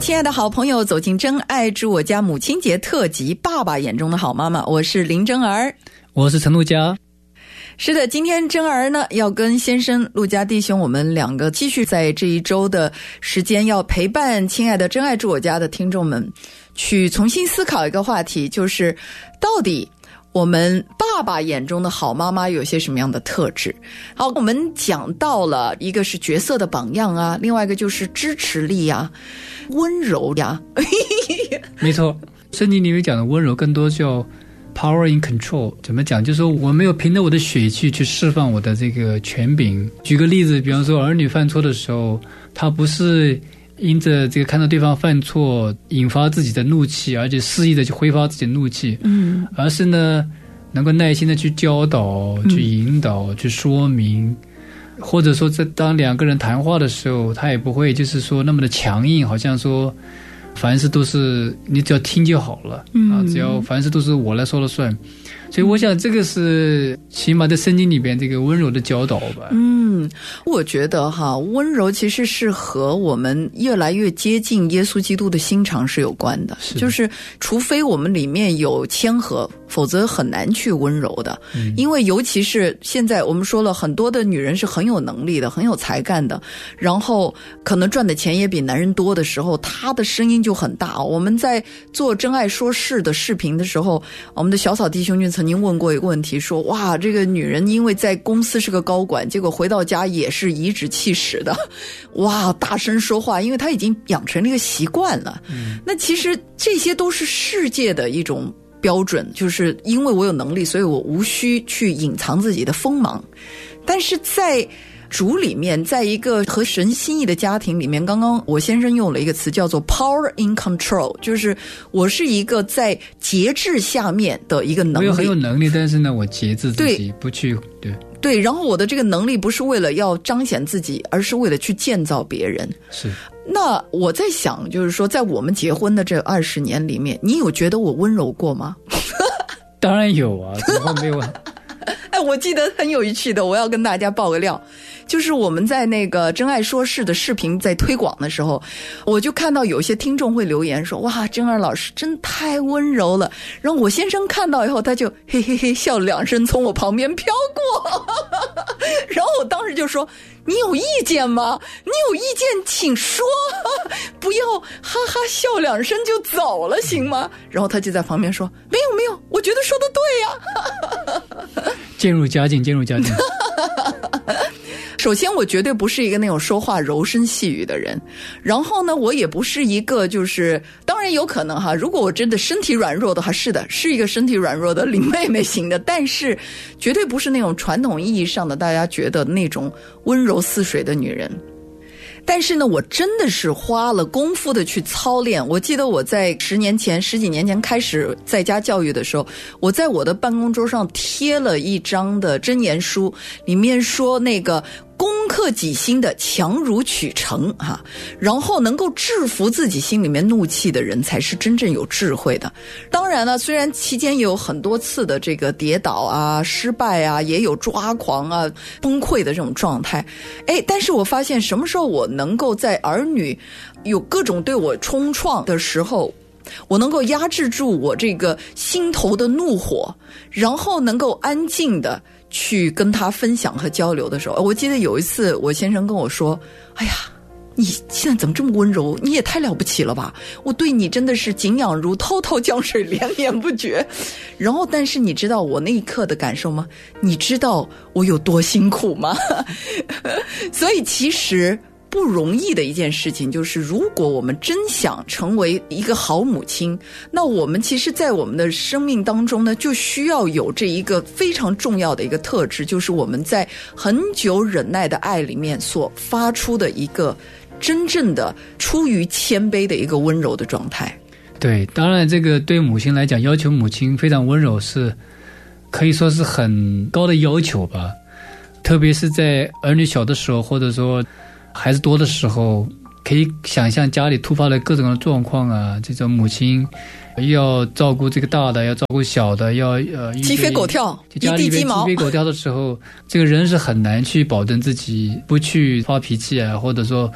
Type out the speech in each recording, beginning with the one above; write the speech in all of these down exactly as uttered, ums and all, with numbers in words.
亲爱的好朋友，走进真爱之我家母亲节特辑，爸爸眼中的好妈妈，我是林真儿， 我是陈陆佳。 是的，今天真儿呢要跟先生陆家弟兄，我们两个继续在这一周的时间，要陪伴亲爱的真爱之我家的听众们，去重新思考一个话题，就是到底我们爸爸眼中的好妈妈有些什么样的特质。好，我们讲到了一个是角色的榜样啊，另外一个就是支持力啊，温柔呀。 没错，圣经里面讲的温柔更多叫 power in control。 怎么讲，就是说我没有凭着我的血气去释放我的这个权柄。举个例子，比方说儿女犯错的时候，他不是因着这个看到对方犯错引发自己的怒气，而且肆意的去挥发自己的怒气，嗯，而是呢能够耐心的去教导、去引导、去说明，或者说在当两个人谈话的时候，他也不会就是说那么的强硬，好像说凡事都是你只要听就好了，嗯啊，只要凡事都是我来说了算。所以我想这个是起码在圣经里边这个温柔的教导吧。 嗯，我觉得哈，温柔其实是和我们越来越接近耶稣基督的心肠是有关的，是的，就是除非我们里面有谦和，否则很难去温柔的。嗯，因为尤其是现在我们说了，很多的女人是很有能力的，很有才干的，然后可能赚的钱也比男人多的时候，她的声音就很大。我们在做真爱说事的视频的时候，我们的小草弟兄就曾经问过一个问题，说哇，这个女人因为在公司是个高管，结果回到家也是颐指气使的，哇，大声说话，因为她已经养成了一个习惯了。嗯，那其实这些都是世界的一种标准，就是因为我有能力，所以我无需去隐藏自己的锋芒。但是在主里面，在一个合神心意的家庭里面，刚刚我先生用了一个词叫做 power in control， 就是我是一个在节制下面的一个能力。 我有很有能力，但是呢我节制自己，不去对对，然后我的这个能力不是为了要彰显自己，而是为了去建造别人。 是。 那我在想，就是说在我们结婚的这二十年里面，你有觉得我温柔过吗？ 当然有啊，怎么会没有啊？ 哎，我记得很有趣的，我要跟大家爆个料，就是我们在那个真爱说事的视频在推广的时候，我就看到有些听众会留言说，哇，真儿老师真太温柔了。然后我先生看到以后，他就嘿嘿嘿笑两声从我旁边飘过。然后我当时就说，你有意见吗？你有意见请说，不要哈哈笑两声就走了行吗？然后他就在旁边说，没有没有，我觉得说得对呀。 渐入佳境，渐入佳境。 首先我绝对不是一个那种说话柔声细语的人，然后呢我也不是一个就是当然有可能哈，如果我真的身体软弱的话，是的，是一个身体软弱的林妹妹型的，但是绝对不是那种传统意义上的大家觉得那种温柔似水的女人。但是呢，我真的是花了功夫的去操练。我记得我在十年前、十几年前开始在家教育的时候，我在我的办公桌上贴了一张的箴言书，里面说那个攻克己心的强如取成啊，然后能够制服自己心里面怒气的人才是真正有智慧的。当然了，虽然期间也有很多次的这个跌倒啊、失败啊，也有抓狂啊、崩溃的这种状态，哎，但是我发现什么时候我能够在儿女有各种对我冲撞的时候，我能够压制住我这个心头的怒火，然后能够安静的去跟他分享和交流的时候，我记得有一次我先生跟我说，哎呀，你现在怎么这么温柔，你也太了不起了吧，我对你真的是敬仰如滔滔江水连绵不绝。然后但是你知道我那一刻的感受吗？你知道我有多辛苦吗？所以其实不容易的一件事情就是，如果我们真想成为一个好母亲，那我们其实在我们的生命当中呢，就需要有这一个非常重要的一个特质，就是我们在很久忍耐的爱里面所发出的一个真正的出于谦卑的一个温柔的状态。 对，当然这个对母亲来讲，要求母亲非常温柔是可以说是很高的要求吧，特别是在儿女小的时候，或者说孩子多的时候，可以想象家里突发的各种的状况啊，这种母亲要照顾这个大的，要照顾小的，要呃鸡飞狗跳，一地鸡毛， 鸡飞狗跳的时候，这个人是很难去保证自己不去发脾气啊，或者说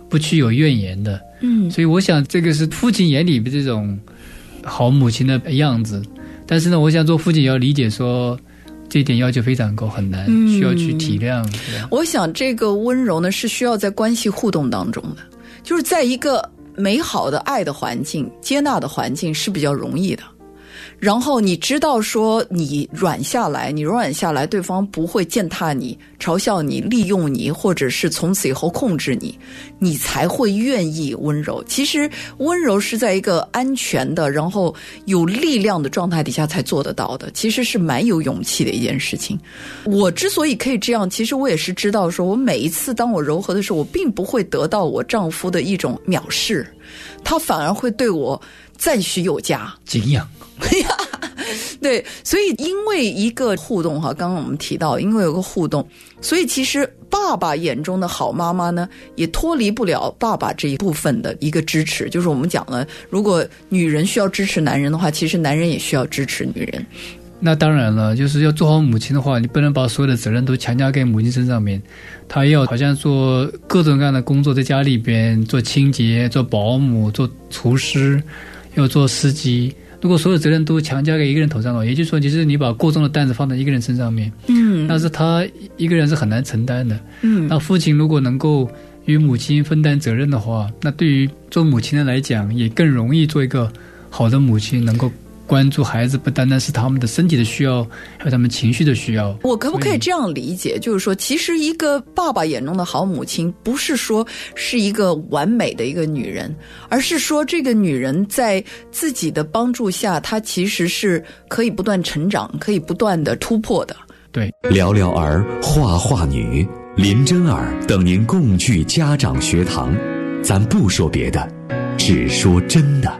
不去有怨言的。 嗯， 所以我想这个是父亲眼里的这种好母亲的样子。但是呢，我想做父亲也要理解说，这一点要求非常高，很难，需要去体谅。 嗯、我想这个温柔呢，是需要在关系互动当中的，就是在一个美好的爱的环境、接纳的环境是比较容易的。然后你知道说你软下来，你软下来，对方不会践踏你、嘲笑你、利用你，或者是从此以后控制你，你才会愿意温柔。其实温柔是在一个安全的，然后有力量的状态底下才做得到的，其实是蛮有勇气的一件事情。我之所以可以这样，其实我也是知道说，我每一次当我柔和的时候，我并不会得到我丈夫的一种藐视，他反而会对我赞许有加、 敬仰。 对，所以因为一个互动哈，刚刚我们提到，因为有个互动，所以其实爸爸眼中的好妈妈呢，也脱离不了爸爸这一部分的一个支持。就是我们讲了，如果女人需要支持男人的话，其实男人也需要支持女人。 那当然了，就是要做好母亲的话，你不能把所有的责任都强加给母亲身上面，她要好像做各种各样的工作，在家里边做清洁、做保姆、做厨师，要做司机。如果所有责任都强加给一个人头上的话，也就是说，其实你把过重的担子放在一个人身上面，嗯，那是他一个人是很难承担的。嗯，那父亲如果能够与母亲分担责任的话，那对于做母亲的来讲，也更容易做一个好的母亲，能够关注孩子不单单是他们的身体的需要，还有他们情绪的需要。 我可不可以这样理解，就是说其实一个爸爸眼中的好母亲，不是说是一个完美的一个女人，而是说这个女人在自己的帮助下，她其实是可以不断成长，可以不断的突破的。 对， 聊聊儿，话话女，林真儿等您共聚家长学堂，咱不说别的，只说真的。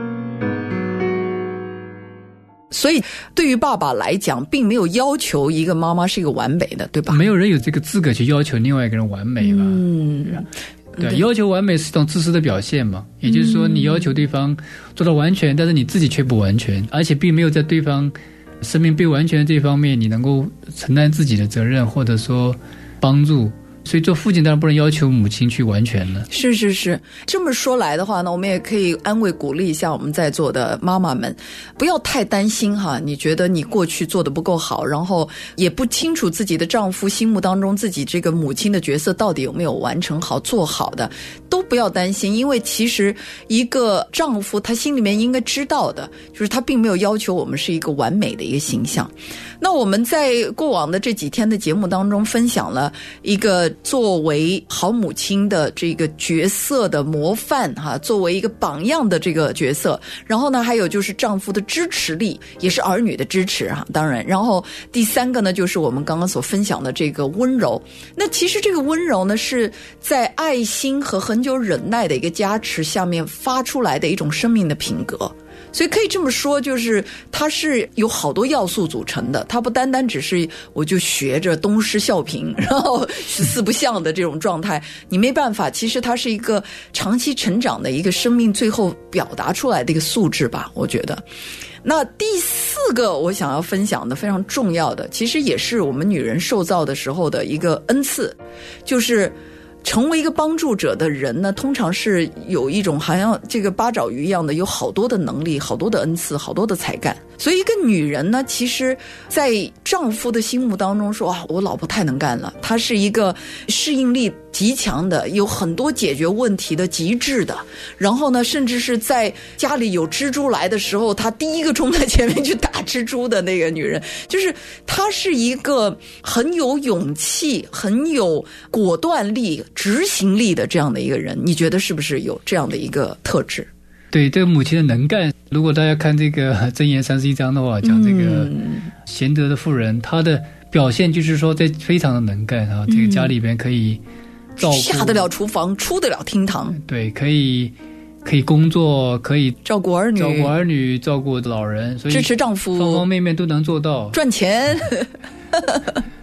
所以对于爸爸来讲，并没有要求一个妈妈是一个完美的，对吧？ 没有人有这个资格去要求另外一个人完美吧。 嗯， 对，要求完美是一种自私的表现嘛。也就是说，你要求对方做到完全，但是你自己却不完全，而且并没有在对方生命被完全的这方面，你能够承担自己的责任，或者说帮助。所以做父亲当然不能要求母亲去完全了。 是是是，这么说来的话呢，我们也可以安慰鼓励一下我们在座的妈妈们，不要太担心哈。你觉得你过去做的不够好，然后也不清楚自己的丈夫心目当中自己这个母亲的角色到底有没有完成好做好的，都不要担心。因为其实一个丈夫他心里面应该知道的，就是他并没有要求我们是一个完美的一个形象。那我们在过往的这几天的节目当中分享了一个作为好母亲的这个角色的模范哈，作为一个榜样的这个角色，然后呢还有就是丈夫的支持力，也是儿女的支持哈，当然，然后第三个呢就是我们刚刚所分享的这个温柔。那其实这个温柔呢是在爱心和很久忍耐的一个加持下面发出来的一种生命的品格。所以可以这么说，就是它是有好多要素组成的，它不单单只是我就学着东施效颦，然后四不像的这种状态，你没办法。其实它是一个长期成长的一个生命最后表达出来的一个素质吧，我觉得。那第四个我想要分享的非常重要的，其实也是我们女人受造的时候的一个恩赐，就是成为一个帮助者的人呢，通常是有一种好像这个八爪鱼一样的，有好多的能力，好多的恩赐，好多的才干。所以一个女人呢，其实在丈夫的心目当中说啊，我老婆太能干了，她是一个适应力极强的，有很多解决问题的极致的，然后呢甚至是在家里有蜘蛛来的时候，她第一个冲在前面去打蜘蛛的那个女人，就是她是一个很有勇气，很有果断力，执行力的这样的一个人。你觉得是不是有这样的一个特质？ 对，这个母亲的能干，如果大家看这个箴言三十一章的话，讲这个贤德的妇人，她的表现就是说在非常的能干啊，这个家里边可以照顾， 下得了厨房，出得了厅堂， 对，可以可以工作，可以照顾儿女， 照顾儿女，照顾老人，所以支持丈夫， 方方面面都能做到， 赚钱。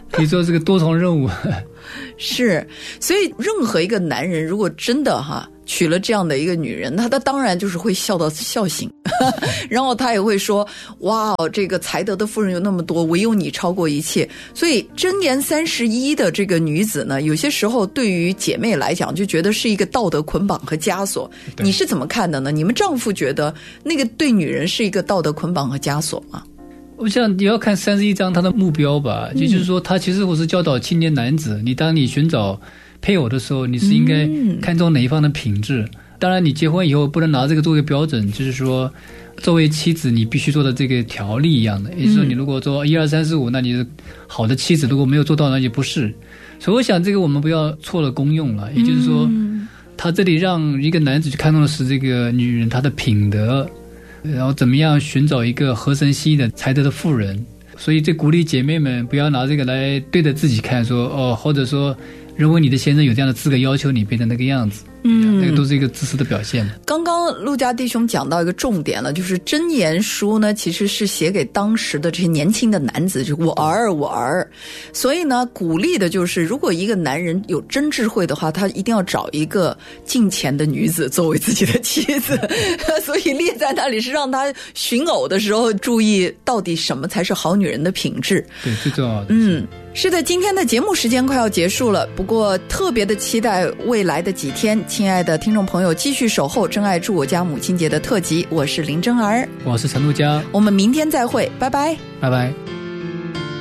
可以说是个多重任务。 是，所以任何一个男人如果真的哈娶了这样的一个女人，那他当然就是会笑到笑醒，然后他也会说，哇，这个才德的妇人有那么多，唯有你超过一切。所以箴言三十一的这个女子呢，有些时候对于姐妹来讲就觉得是一个道德捆绑和枷锁。你是怎么看的呢？你们丈夫觉得那个对女人是一个道德捆绑和枷锁吗？ 我想你要看三十一章他的目标吧，也就是说他其实我是教导青年男子，你当你寻找配偶的时候，你是应该看重哪一方的品质、嗯、当然你结婚以后不能拿这个作为标准，就是说作为妻子你必须做的这个条例一样的，也就是说你如果做一二三四五，那你是好的妻子，如果没有做到那就不是。所以我想这个我们不要错了功用了，也就是说他这里让一个男子去看重的是这个女人她的品德，然后怎么样寻找一个合神心意的才德的妇人。所以这鼓励姐妹们不要拿这个来对着自己看，说哦，或者说认为你的先生有这样的资格要求你变成那个样子，嗯，那个都是一个自私的表现。 刚刚陆家弟兄讲到一个重点了，就是箴言书呢其实是写给当时的这些年轻的男子，就是我儿我儿。所以呢鼓励的就是如果一个男人有真智慧的话，他一定要找一个敬虔的女子作为自己的妻子所以列在那里是让他寻偶的时候注意到底什么才是好女人的品质。 对，最重要的嗯是的，今天的节目时间快要结束了，不过特别的期待未来的几天，亲爱的听众朋友继续守候真爱住我家母亲节的特辑。我是林真儿， 我是陈陆佳， 我们明天再会，拜拜， 拜拜。